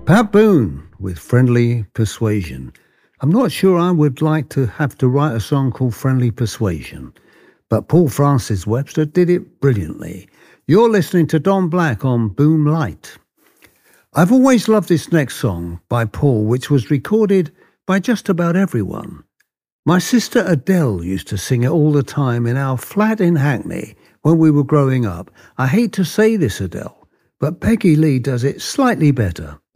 Pat Boone with Friendly Persuasion. I'm not sure I would like to have to write a song called Friendly Persuasion, but Paul Francis Webster did it brilliantly. You're listening to Don Black on Boom Light. I've always loved this next song by Paul, which was recorded by just about everyone. My sister Adele used to sing it all the time in our flat in Hackney when we were growing up. I hate to say this, Adele, but Peggy Lee does it slightly better.